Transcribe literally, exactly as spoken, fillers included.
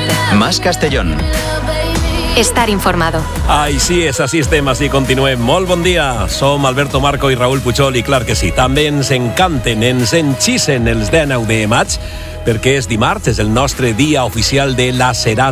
COPE. Más Castellón. Estar informado. Ai, sí, és així estem, així continuem. Molt bon dia, som Alberto Marco i Raül Puchol i clar que sí, també ens encanten, ens enxisen els dinou de maig perquè és dimarts, és el nostre dia oficial de la Serana.